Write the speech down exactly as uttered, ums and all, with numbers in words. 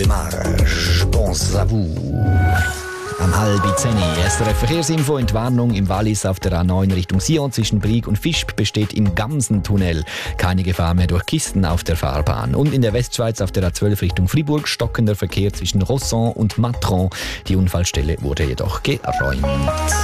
démarrage. Pense à vous. Am halb zehn. S R F Verkehrsinfo. Entwarnung im Wallis auf der A neun Richtung Sion zwischen Brieg und Visp besteht im ganzen Tunnel keine Gefahr mehr durch Kisten auf der Fahrbahn. Und in der Westschweiz auf der A zwölf Richtung Fribourg stockender Verkehr zwischen Rosson und Matron. Die Unfallstelle wurde jedoch geräumt.